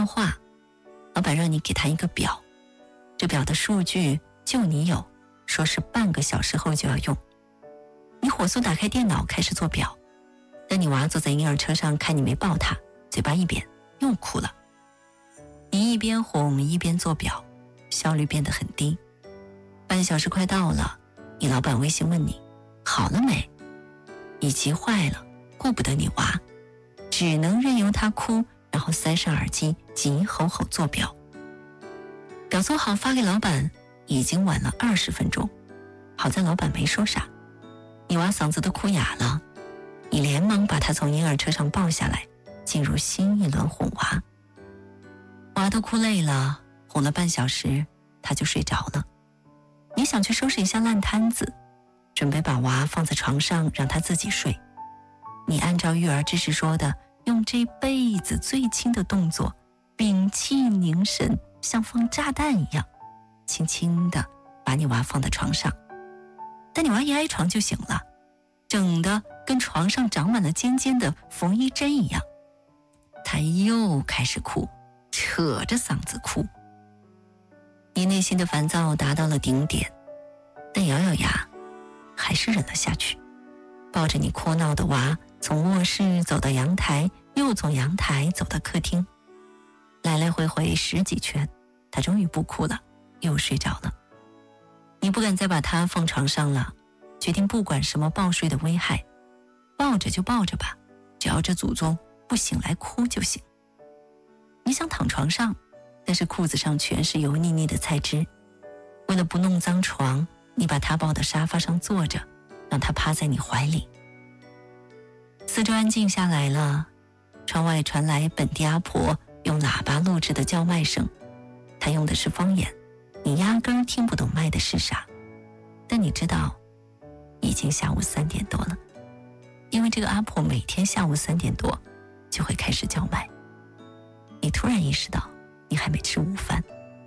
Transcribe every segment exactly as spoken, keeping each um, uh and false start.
话，老板让你给他一个表，这表的数据就你有，说是半个小时后就要用。你火速打开电脑开始做表，但你娃坐在婴儿车上看你没抱他，嘴巴一扁又哭了。你一边哄一边做表，效率变得很低。半小时快到了，你老板微信问你好了没，你急坏了，顾不得你娃，只能任由他哭，然后塞上耳机急吼吼做表。表做好发给老板，已经晚了二十分钟。好在老板没说啥，你娃嗓子都哭哑了，你连忙把他从婴儿车上抱下来，进入新一轮哄娃。娃都哭累了，哄了半小时，他就睡着了。你想去收拾一下烂摊子，准备把娃放在床上让他自己睡。你按照育儿知识说的，用这辈子最轻的动作，屏气凝神，像放炸弹一样，轻轻地把你娃放在床上。但你娃一挨床就醒了，整的跟床上长满了尖尖的缝衣针一样。他又开始哭，扯着嗓子哭。你内心的烦躁达到了顶点，但咬咬牙还是忍了下去，抱着你哭闹的娃从卧室走到阳台，又从阳台走到客厅，来来回回十几圈，他终于不哭了，又睡着了。你不敢再把他放床上了，决定不管什么抱睡的危害，抱着就抱着吧，只要这祖宗不醒来哭就行。你想躺床上，但是裤子上全是油腻腻的菜汁。为了不弄脏床，你把他抱到沙发上坐着，让他趴在你怀里。四周安静下来了，窗外传来本地阿婆用喇叭录制的叫卖声，她用的是方言，你压根儿听不懂卖的是啥，但你知道已经下午三点多了，因为这个阿婆每天下午三点多就会开始叫卖。你突然意识到你还没吃午饭。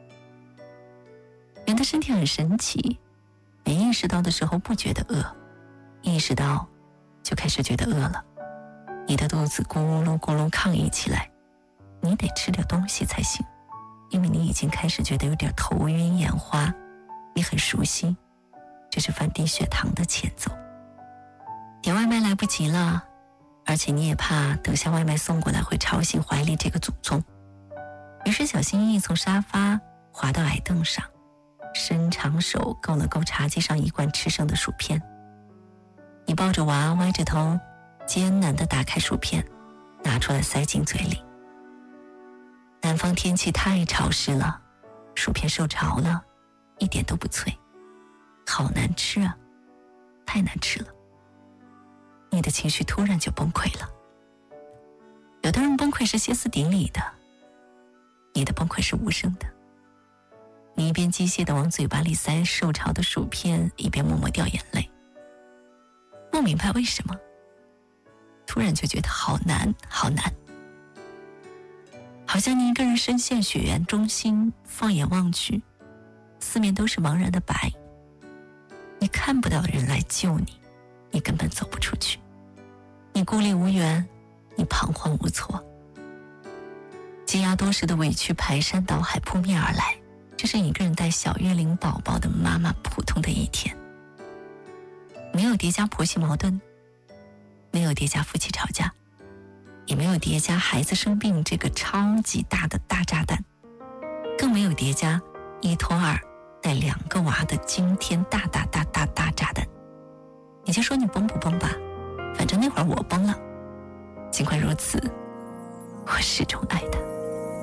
人的身体很神奇，没意识到的时候不觉得饿，意识到就开始觉得饿了。你的肚子咕噜咕噜抗议起来，你得吃点东西才行，因为你已经开始觉得有点头晕眼花。你很熟悉，这是犯低血糖的前奏。点外卖来不及了，而且你也怕等下外卖送过来会吵醒怀里这个祖宗，于是小心翼翼从沙发滑到矮凳上，伸长手够了够茶几上一罐吃剩的薯片。你抱着娃歪着头，艰难地打开薯片，拿出来塞进嘴里。南方天气太潮湿了，薯片受潮了，一点都不脆，好难吃啊，太难吃了。你的情绪突然就崩溃了。有的人崩溃是歇斯底里的，你的崩溃是无声的。你一边机械地往嘴巴里塞受潮的薯片，一边默默掉眼泪。不明白为什么，突然就觉得好难好难，好像你一个人深陷雪原中心，放眼望去，四面都是茫然的白，你看不到人来救你，你根本走不出去，你孤立无援，你彷徨无措。积压多时的委屈排山倒海扑面而来，这是一个人带小月龄宝宝的妈妈普通的一天。没有叠加婆媳矛盾，没有叠加夫妻吵架，也没有叠加孩子生病这个超级大的大炸弹，更没有叠加一拖二带两个娃的惊天大大大大大炸弹。你就说你崩不崩吧，反正那会儿我崩了，尽管如此，我始终爱他。